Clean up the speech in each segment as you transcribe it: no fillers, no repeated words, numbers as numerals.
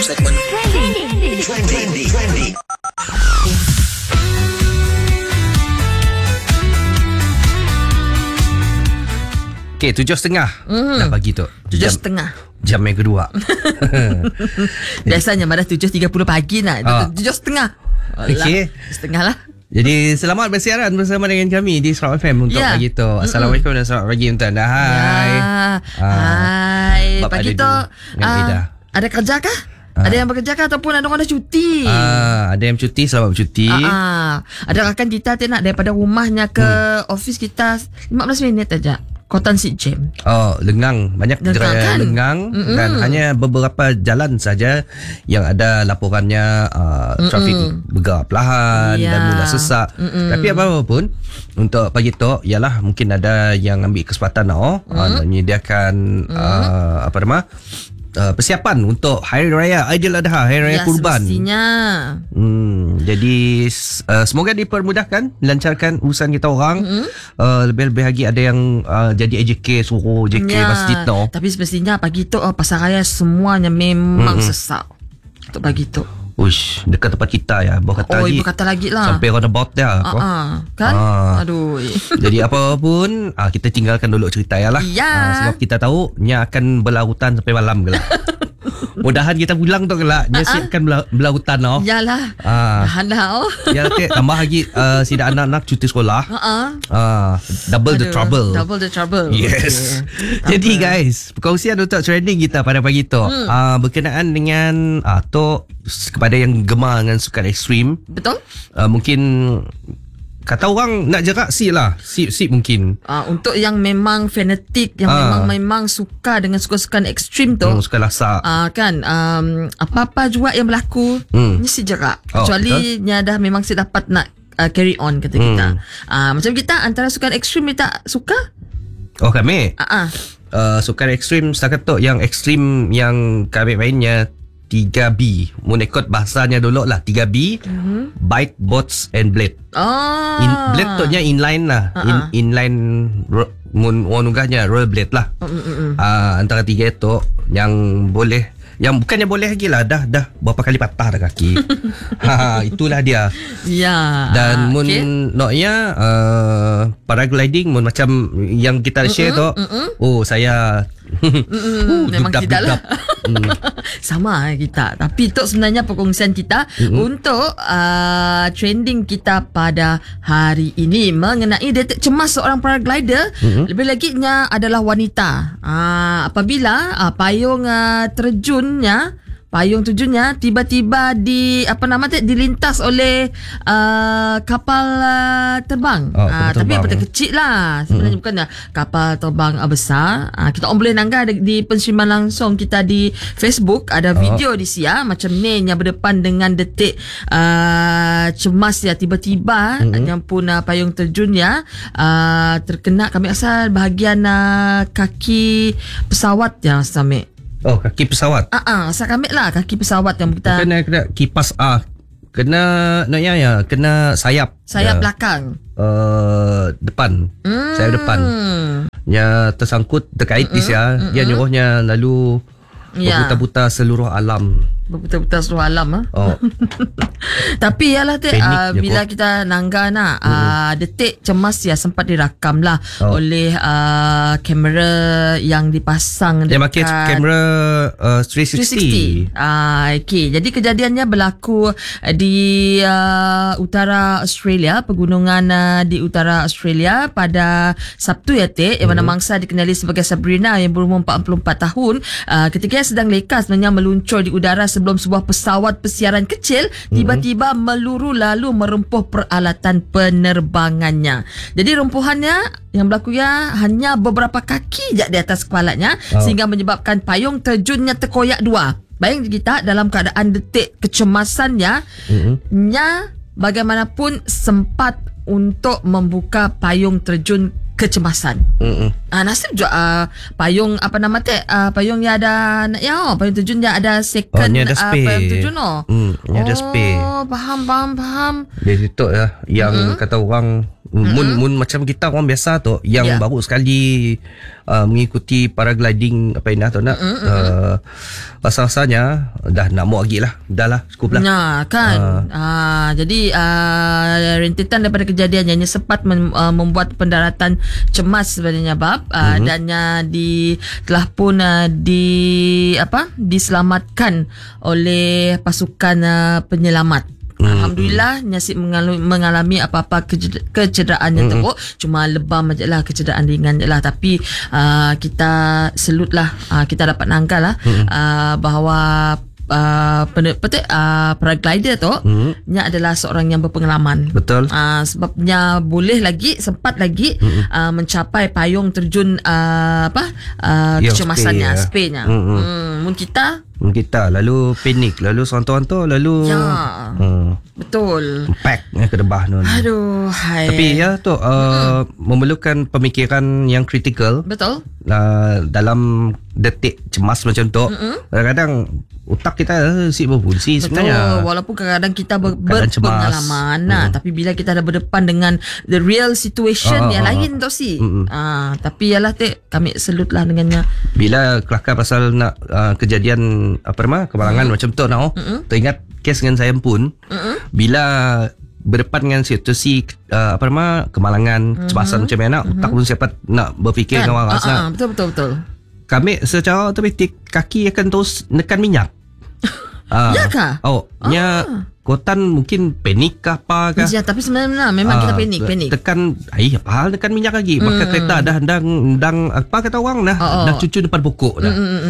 Segmen Trendy. Okay, 7.30 dah pagi tu. 7.30 Jam yang kedua. Biasanya pada 7.30 pagi nak 7.30. Okay. Setengah lah. Jadi selamat bersiaran bersama dengan kami di Sarawak FM untuk pagi tu. Assalamualaikum dan selamat pagi untuk anda. Hai. Hai. Bapak Pagi ada tu dengan Ida. ada kerja kah? Ada yang bekerja kah ataupun ada orang dah cuti? Ada yang cuti, selamat bercuti. Ada rakan kita nak daripada rumahnya ke office kita 15 minit aja. Kotan Sit Jam. Lengang. Banyak gerai lengang. Dan hanya beberapa jalan saja yang ada laporannya trafik bergerak perlahan dan mula sesak. Tapi apa-apa pun untuk pagi tu ialah mungkin ada yang ambil kesempatan menyediakan persiapan untuk Hari Raya Aidiladha, Hari Raya Kurban. Semestinya. Jadi semoga dipermudahkan, lancarkan urusan kita orang. Lebih-lebih lagi ada yang jadi AJK, suruh JK masjid tu. Tapi semestinya pagi tu pasaraya semuanya memang sesak untuk pagi tu. Uish, dekat tempat kita ya. Ibu kata lagi lah. Sampai roundabout dia. Kan? Aduh. Jadi apa pun kita tinggalkan dulu cerita ya lah. Sebab kita tahu nya akan berlarutan sampai malam gelap. Mudahan kita pulang tu gelap. Nya siapkan berlarutan Yalah. Tahan dah. Ya, tambah lagi sida anak-anak cuti sekolah. Double the trouble. Yes. Okay. Jadi guys, perkongsian untuk trending kita pada pagi tu berkenaan dengan kepada yang gemar dengan sukan ekstrim. Betul? Mungkin kata orang nak jarak sip mungkin. Untuk yang memang fanatik, yang memang suka dengan sukan-sukan ekstrim tu, suka lasak. Kan apa-apa juga yang berlaku ni si jarak. Kecuali nya dah memang si dapat nak carry on kata kita. Macam kita antara sukan ekstrim kita suka. Kami. Sukan ekstrim setakat tu yang ekstrim yang kami mainnya 3B. Mun ikut bahasanya dulu lah 3B. Bike, boats and blade. Blade tu nya inline lah. Inline mun wanugahnya roll blade lah. Antara tiga itu yang boleh, yang bukannya boleh lagi lah, dah berapa kali patah dah kaki. Itulah dia. Ya. Dan mun noknya paragliding mun macam yang kita share tu. Saya memang tidak lah. Sama kita. Tapi itu sebenarnya perkongsian kita untuk trending kita pada hari ini mengenai detik cemas seorang paraglider. Lebih lagi nya adalah wanita. Apabila payung terjunnya tiba-tiba dilintas oleh kapal terbang. Tapi apa kecil lah sebenarnya, bukannya kapal terbang besar. Kita boleh nangga di pensiuman langsung kita di Facebook, ada video di sia macam ni yang berdepan dengan detik cemas ya, tiba-tiba yang pun payung terjunnya terkena, kami rasa bahagian kaki pesawat yang sampai. Kaki pesawat. Saya ambil lah kaki pesawat yang kita kena kipas kena kena sayap belakang. Depan. Sayap depan. Ya tersangkut terkait dia nyuruhnya lalu berbuta-buta seluruh alam. Berputar-putar seluruh alam. Tapi yalah bila kita nangga detik cemas ya sempat dirakam lah oleh kamera yang dipasang dia pakai kamera 360. Okay. Jadi kejadiannya berlaku di utara Australia, pegunungan di utara Australia pada Sabtu yang mana mangsa dikenali sebagai Sabrina yang berumur 44 tahun ketika sedang lekas meluncur di udara sebelum sebuah pesawat pesiaran kecil tiba-tiba meluru lalu merempuh peralatan penerbangannya. Jadi rempuhannya yang berlaku hanya beberapa kaki je di atas kepalanya sehingga menyebabkan payung terjunnya terkoyak dua. Bayang kita dalam keadaan detik kecemasannya, nya bagaimanapun sempat untuk membuka payung terjun kecemasan. Nasib juga payung payung yang ada payung terjun yang ada second payung terjun ada spare. Faham. Dari situ yang kata orang Mun macam kita orang biasa tu yang baru sekali mengikuti paragliding apa ini tu nak rasa-rasanya dah nak mau lagi lah. Dah lah, cukup lah. Nah, kan. Jadi rentetan daripada kejadian yang sempat membuat pendaratan cemas sebenarnya bab dan telah pun diselamatkan oleh pasukan penyelamat. Alhamdulillah nasib mengalami apa-apa kecederaan yang teruk, cuma lebam aje lah, kecederaan ringan je lah, tapi kita salute lah, kita dapat nangkal lah bahawa paraglider tu nya adalah seorang yang berpengalaman. Betul. Sebabnya sempat lagi mencapai payung terjun kecemasannya, spare-nya. Mungkin kita lalu panik, lalu sonto-sonto, lalu betul. Pack ke debah nun. Aduh, hai. Tapi ya tu memerlukan pemikiran yang kritikal. Betul. Dalam detik cemas macam tu, kadang-kadang otak kita berfungsi sebenarnya. Betul. Walaupun kadang-kadang kita berpengalaman, tapi bila kita dah berdepan dengan the real situation yang lain tu tapi yalah kami salute lah dengannya. Bila kelakar pasal nak kejadian kemalangan macam tu teringat kes dengan saya pun bila berdepan dengan situasi kemalangan, cemasan macam mana, otak pun siapa nak berfikir dengan orang rasa. Betul. Kami secara otomatik kaki akan terus nekan minyak. Ya kah? Kotan mungkin panik ke apa ke? Ya, tapi sebenarnya memang kita panik. Tekan apa hal tekan minyak lagi. Maka kereta dah ndang apa kata orang dah cucu depan pokok dah.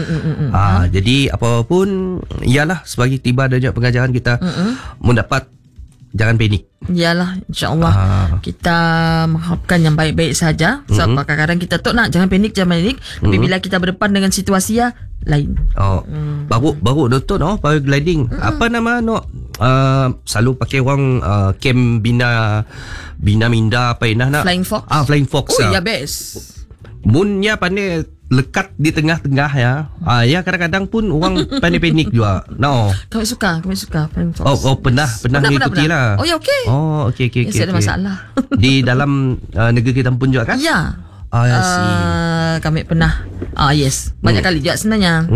Jadi apapun ialah sebagai tiba dan pengajaran kita mendapat jangan panik. Yalah, insya-Allah kita mengharapkan yang baik-baik saja. Sebab kadang-kadang kita nak jangan panik. Tapi bila kita berdepan dengan situasi lain. Baru doktor paragliding. Apa nama selalu pakai orang camp bina minda apa inah nak? Flying Fox. Flying Fox. Oh ya, best. Munnya pandai lekat di tengah-tengah ya. Ya kadang-kadang pun orang panik juga. Kami suka Flying Fox. Pernah mengikuti lah. Oh ya, okey. Okey. Ada masalah. Di dalam negeri kita pun juga kan? Ya. Kami pernah. Yes. Banyak kali juga sebenarnya.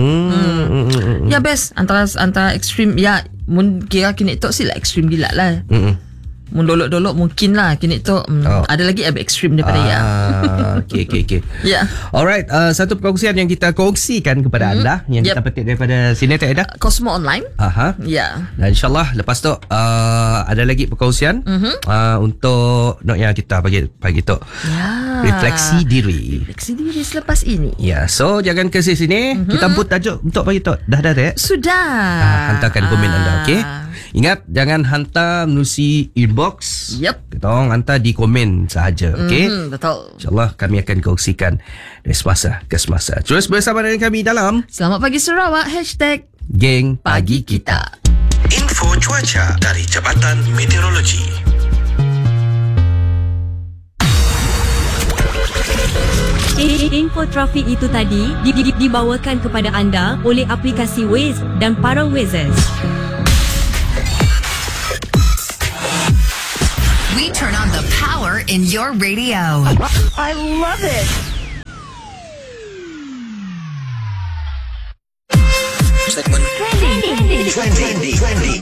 Ya best. Antara ekstrim. Ya, kira kini tu sila ekstrim gila lah. Dolok-dolok mungkin lah kini tu ada lagi lebih ekstrim daripada Okay. Ya. Alright, satu perkongsian yang kita kongsikan kepada anda yang kita petik daripada Sinetron Eda Cosmo Online. Ya. Dan insyaAllah lepas tu ada lagi perkongsian untuk yang kita bagi tu refleksi diri selepas ini. Ya, so jangan ke sini. Kita pun tajuk untuk bagi tu. Dah sudah. Hantarkan komen anda, okey? Ingat, jangan hantar melalui inbox. Kita orang hantar di komen sahaja, okey? Betul. InsyaAllah kami akan kongsikan dari semasa ke semasa. Terus bersama dengan kami dalam Selamat Pagi Sarawak #Geng Pagi Kita. Info cuaca dari Jabatan Meteorologi. Info trafik itu tadi dibawakan kepada anda oleh aplikasi Waze dan para Wazers. We turn on the power in your radio. I love it. Segmen Trending.